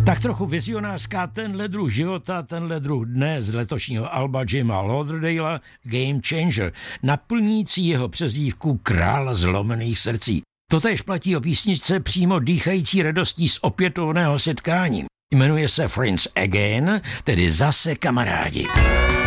Tak trochu vizionářská tenhle druh života, tenhle druh dne z letošního alba Jima Lauderdale'a Game Changer, naplnící jeho přezdívku Král zlomených srdcí. Totéž platí o písničce přímo dýchající radostí z opětovného setkání. Jmenuje se Friends Again, tedy zase kamarádi.